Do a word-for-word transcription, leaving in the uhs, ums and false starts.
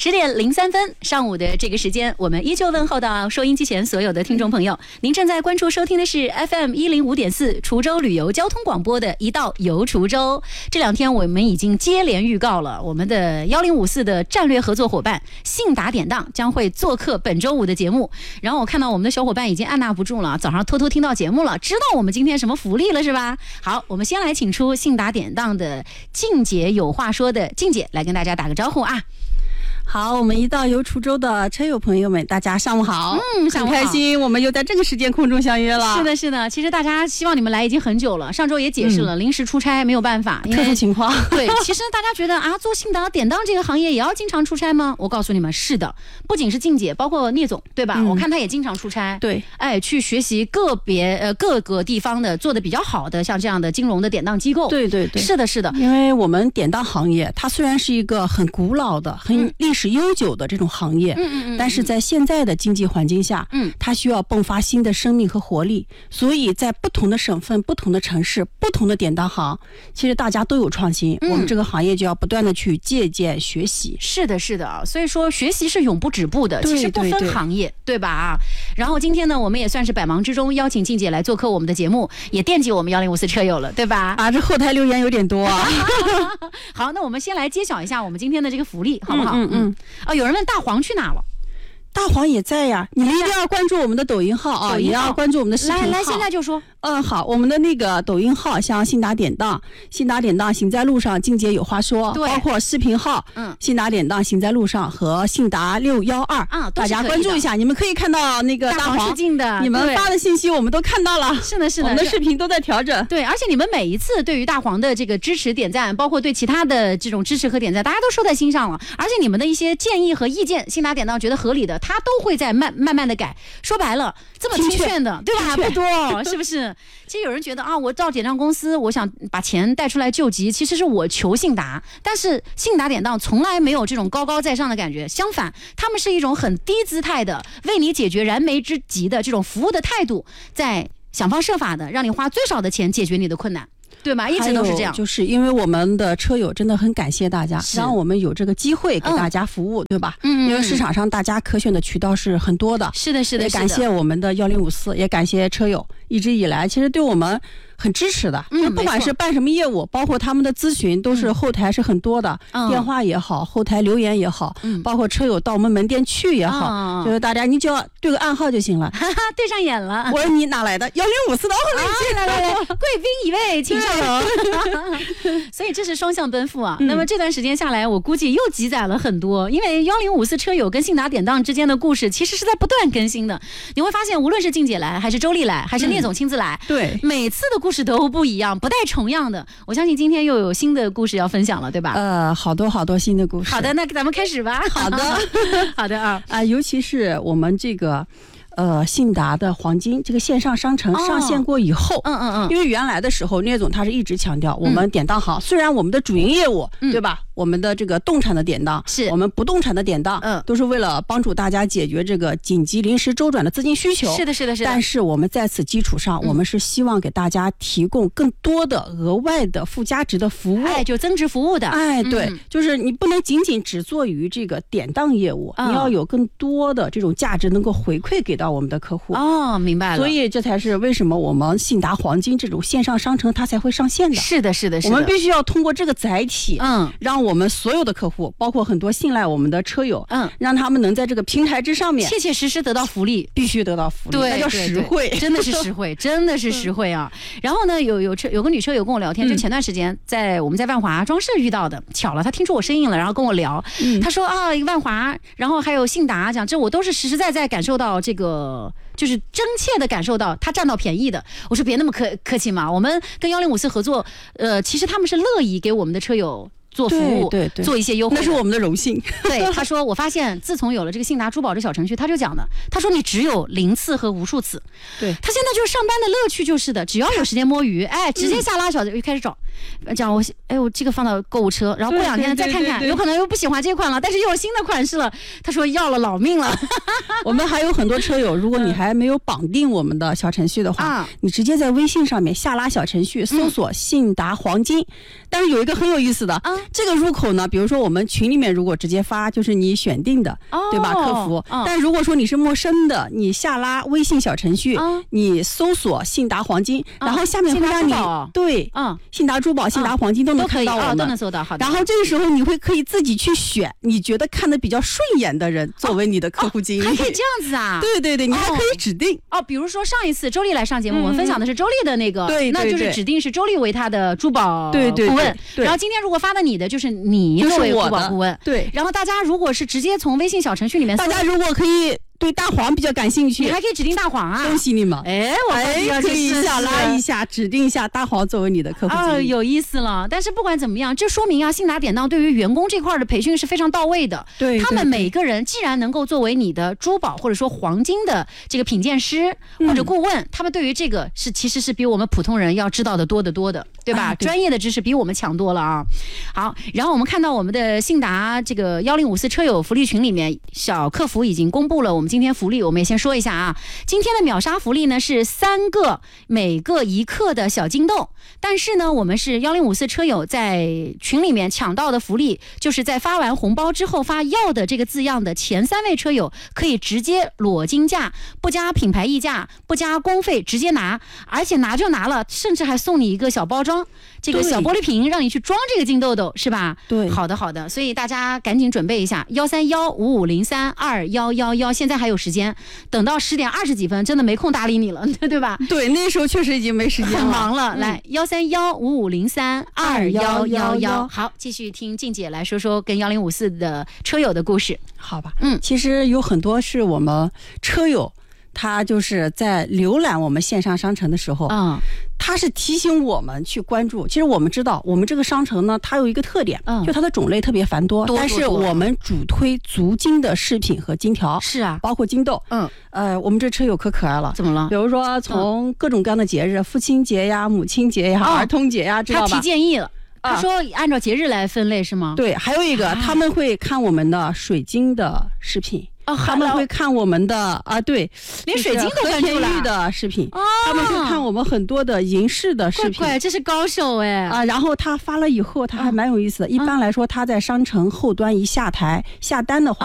十点零三分，上午的这个时间，我们依旧问候到收音机前所有的听众朋友。您正在关注收听的是 F M 一零五点四滁州旅游交通广播的一道游滁州。这两天我们已经接连预告了，我们的一零五四的战略合作伙伴信达典当将会做客本周五的节目。然后我看到我们的小伙伴已经按捺不住了，早上偷偷听到节目了，知道我们今天什么福利了是吧？好，我们先来请出信达典当的静姐有话说的静姐来跟大家打个招呼啊。 好，我们一道游滁州的车友朋友们，大家上午好。 嗯，上午好， 很开心，我们又在这个时间空中相约了。 是的，是的。其实大家希望你们来已经很久了，上周也解释了，嗯、临时出差没有办法， 特殊情况。 对，其实大家觉得啊，做信达典当这个行业也要经常出差吗？我告诉你们，是的，不仅是静姐，包括聂总，对吧？嗯、我看他也经常出差。 对， 哎，去学习个别呃各个地方的做的比较好的，像这样的金融的典当机构。 对对对， 是的，是的。 因为我们典当行业，它虽然是一个很古老的、很历史悠久的这种行业，嗯嗯嗯，但是在现在的经济环境下，嗯，它需要迸发新的生命和活力，所以在不同的省份、不同的城市、不同的典当行，其实大家都有创新，嗯、我们这个行业就要不断的去借鉴学习。 是的，是的，所以说学习是永不止步的，其实不分行业， 对, 对, 对吧？然后今天呢，我们也算是百忙之中邀请静姐来做客我们的节目，也惦记我们一零五四车友了，对吧？ 啊，这后台留言有点多啊。 好，那我们先来揭晓一下我们今天的这个福利，好不好？ 嗯 嗯, 嗯。 哦，有人问大黄去哪了？ 大黄也在呀，你们一定要关注我们的抖音号啊，也要关注我们的视频号。 来来，现在就说。 嗯，好，我们的那个抖音号，像信达典当、信达典当行在路上，静姐有话说，包括视频号，嗯，信达典当行在路上和信达六幺二啊，大家关注一下，你们可以看到那个大黄是近的， 你们发的信息我们都看到了。 是的，是的， 我们的视频都在调整。 对，而且你们每一次对于大黄的这个支持点赞，包括对其他的这种支持和点赞，大家都收在心上了。而且你们的一些建议和意见，信达典当觉得合理的，他都会在慢慢慢的改。说白了，这么听劝的，对吧？不多，是不是？其实有人觉得啊，我到典当公司，我想把钱带出来救急，其实是我求信达，但是信达典当从来没有这种高高在上的感觉，相反，他们是一种很低姿态的，为你解决燃眉之急的这种服务的态度，在想方设法的让你花最少的钱解决你的困难。对吧？一直都是这样。 就是因为我们的车友真的很感谢大家，让我们有这个机会给大家服务，嗯、对吧？嗯，因为市场上大家可选的渠道是很多的。 是的，是的， 也感谢我们的幺零五四，也感谢车友一直以来其实对我们很支持的。嗯，不管是办什么业务，包括他们的咨询，都是后台是很多的，嗯、电话也好，后台留言也好，嗯、包括车友到我们门店去也好，嗯、就是大家你只要对个暗号就行了。 哈哈，对上眼了。 我说你哪来的？幺零五四的，哦， 来来来，贵宾一位，请上。所以这是双向奔赴啊、嗯、那么这段时间下来，我估计又积攒了很多，因为幺零五四车友跟信达典当之间的故事其实是在不断更新的。你会发现无论是静姐来还是周丽来还是聂总亲自来、嗯、 对， 每次的故事都不一样，不带重样的。我相信今天又有新的故事要分享了，对吧？ 呃，好多好多新的故事。 好的，那咱们开始吧。 好的好的啊啊、呃，尤其是我们这个呃，信达的黄金这个线上商城上线过以后，嗯嗯嗯，因为原来的时候聂总他是一直强调，我们典当行、嗯、虽然我们的主营业务、嗯、对吧，我们的这个动产的典当是我们不动产的典当，嗯，都是为了帮助大家解决这个紧急临时周转的资金需求。 是的，是的，是的。 但是我们在此基础上、嗯，我们是希望给大家提供更多的额外的附加值的服务， 哎，就增值服务的， 哎，对，嗯、就是你不能仅仅只做于这个典当业务、嗯，你要有更多的这种价值能够回馈给到我们的客户。 哦，明白了。 所以这才是为什么我们信达黄金这种线上商城它才会上线的。 是的，是的，是的。 我们必须要通过这个载体，嗯，让我们所有的客户，包括很多信赖我们的车友，嗯，让他们能在这个平台之上面切切实实得到福利， 必须得到福利， 对， 那叫实惠， 真的是实惠，真的是实惠啊。然后呢，有有车有个女车友跟我聊天，就前段时间在我们在万华装饰遇到的，巧了，她听出我声音了，然后跟我聊，嗯、她说啊，万华，然后还有信达，讲这我都是实实在在感受到这个。就是真切的感受到他占到便宜的。我说别那么客客气嘛，我们跟幺零五四合作，呃，其实他们是乐意给我们的车友做服务， 对对对， 做一些优惠， 那是我们的荣幸。 对，他说我发现自从有了这个信达珠宝这小程序，他就讲的，他说你只有零次和无数次。 对， 他现在就是上班的乐趣就是的，只要有时间摸鱼，哎，直接下拉小就开始找。嗯这样我哎我这个放到购物车，然后过两天再看看， 对对对对对有可能又不喜欢这款了，但是又有新的款式了。他说要了老命了。 我们还有很多车友，如果你还没有绑定我们的小程序的话，嗯、你直接在微信上面下拉小程序，搜索信达黄金。嗯、但是有一个很有意思的，嗯、这个入口呢，比如说我们群里面如果直接发，就是你选定的，哦、对吧？客服。哦、但如果说你是陌生的，你下拉微信小程序，嗯、你搜索信达黄金，嗯、然后下面会让你、哦、对，嗯，信达珠宝、信达黄金都能看到我们， 哦、都能搜到。好的。 然后这个时候你会可以自己去选你觉得看的比较顺眼的人作为你的客户经理。 哦哦、还可以这样子啊？ 对对对，你还可以指定。 哦，比如说上一次周丽来上节目，嗯、我们分享的是周丽的那个， 对， 那就是指定是周丽为他的珠宝顾问。 对对对对。 然后今天如果发的你的，就是你作为珠宝顾问。 对。 然后大家如果是直接从微信小程序里面， 大家如果可以。对大黄比较感兴趣， 你还可以指定大黄啊！ 恭喜你们！ 哎，我哎可以下拉一下，指定一下大黄作为你的客户经理。 啊，有意思了。但是不管怎么样，这说明啊，信达典当对于员工这块的培训是非常到位的。 对， 他们每个人既然能够作为你的珠宝或者说黄金的这个品鉴师或者顾问，嗯、他们对于这个是其实是比我们普通人要知道的多得多的，对吧？啊、对专业的知识比我们强多了啊。好，然后我们看到我们的信达这个幺零五四车友福利群里面，小客服已经公布了我们今天福利，我们也先说一下啊，今天的秒杀福利呢是三个每个一克的小金豆，但是呢，我们是幺零五四车友在群里面抢到的福利，就是在发完红包之后发要的这个字样的前三位车友可以直接裸金价，不加品牌溢价，不加工费，直接拿，而且拿就拿了，甚至还送你一个小包装，这个小玻璃瓶让你去装这个金豆豆，是吧？ 对， 好的好的，所以大家赶紧准备一下，幺三幺五五零三二幺幺幺，现在还有时间。等到十点二十几分，真的没空搭理你了，对吧？ 对，那时候确实已经没时间了， 很忙了。嗯、来，幺三幺五五零三二幺幺幺，好，继续听静姐来说说跟幺零五四的车友的故事， 好吧？嗯，其实有很多是我们车友。他就是在浏览我们线上商城的时候，嗯，他是提醒我们去关注。其实我们知道，我们这个商城呢，它有一个特点，嗯，就它的种类特别繁多，多但是我们主推足金的饰品和金条， 是啊， 包括金豆，嗯，呃，我们这车友可可爱了， 怎么了？ 比如说从各种各样的节日，嗯、父亲节呀、母亲节呀、哦、儿童节呀，知道吧？ 他提建议了。他说按照节日来分类是吗？ 对，还有一个、啊、他们会看我们的水晶的饰品。哦，他们会看我们的啊，对， 连水晶都关注了的饰品，哦，他们会看我们很多的银饰的饰品， 怪怪，这是高手哎啊！然后他发了以后，他还蛮有意思的。嗯、一般来说，他在商城后端一下台下单的话，